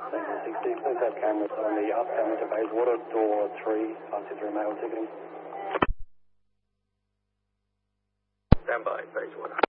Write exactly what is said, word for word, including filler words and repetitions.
Section sixty, please have cameras on the upcoming to Bayswater, door three, R C three mail ticketing. Stand by, Bayswater.